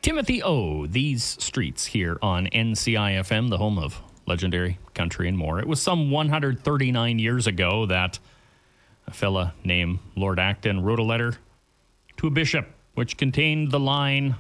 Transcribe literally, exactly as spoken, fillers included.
Timothy O, These Streets here on N C I F M, the home of legendary country and more. It was some one hundred thirty-nine years ago that a fella named Lord Acton wrote a letter to a bishop which contained the line,